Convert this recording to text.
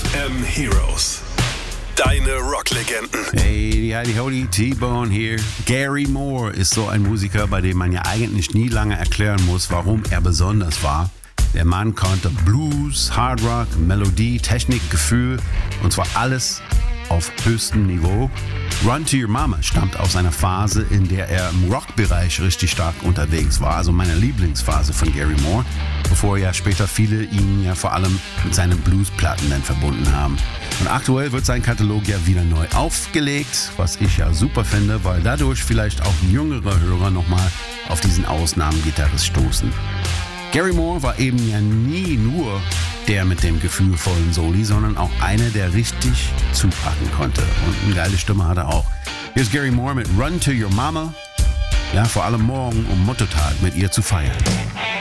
FM Heroes. Deine Rocklegenden. Hey, howdy, T-Bone hier. Gary Moore ist so ein Musiker, bei dem man ja eigentlich nie lange erklären muss, warum er besonders war. Der Mann konnte Blues, Hard Rock, Melodie, Technik, Gefühl und zwar alles auf höchstem Niveau. Run to Your Mama stammt aus einer Phase, in der er im Rockbereich richtig stark unterwegs war, also meine Lieblingsphase von Gary Moore, bevor ja später viele ihn ja vor allem mit seinen Bluesplatten dann verbunden haben. Und aktuell wird sein Katalog ja wieder neu aufgelegt, was ich ja super finde, weil dadurch vielleicht auch jüngere Hörer nochmal auf diesen Ausnahmegitarrist stoßen. Gary Moore war eben ja nie nur der mit dem gefühlvollen Soli, sondern auch einer, der richtig zupacken konnte. Und eine geile Stimme hat er auch. Hier ist Gary Moore mit Run to Your Mama. Ja, vor allem morgen, um Motto-Tag mit ihr zu feiern.